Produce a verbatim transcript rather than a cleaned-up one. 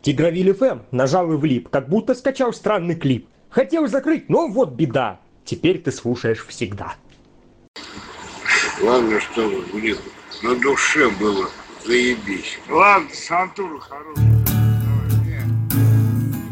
Тигровиль эф эм нажал и влип, как будто скачал странный клип. Хотел закрыть, но вот беда. Теперь ты слушаешь всегда. Главное, чтобы, блин, на душе было заебись. Ладно, Сантура хороший.